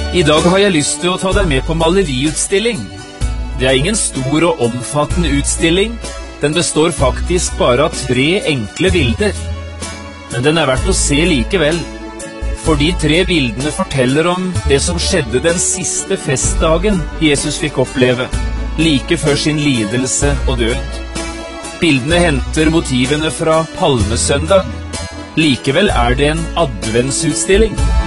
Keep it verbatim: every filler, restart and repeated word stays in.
I dag har jeg lyst til å ta deg med på maleriutstilling. Det er ingen stor og omfattende utstilling. Den består faktisk bare av tre enkle bilder. Men den er verdt å se likevel. For de tre bildene forteller om det som skjedde den siste festdagen Jesus fikk oppleve, like før sin lidelse og død. Bildene henter motivene fra Palmesøndag. Likevel er det en adventsutstilling.